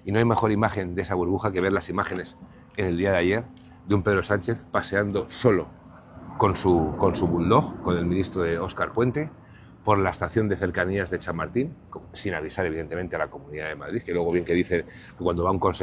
Y no hay mejor imagen de esa burbuja que ver las imágenes en el día de ayer de un Pedro Sánchez paseando solo con su bulldog, con el ministro de Óscar Puente, por la estación de cercanías de Chamartín, sin avisar evidentemente a la Comunidad de Madrid, que luego bien que dice que cuando va un consejero